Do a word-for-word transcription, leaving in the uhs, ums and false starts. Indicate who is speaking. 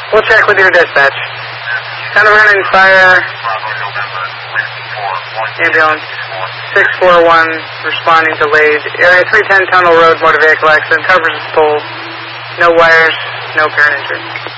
Speaker 1: We'll check with your dispatch. Town of Vernon Fire. Ambulance six four one responding delayed. Area three ten Tunnel Road, motor vehicle accident. Coverage is full. No wires, no apparent injury.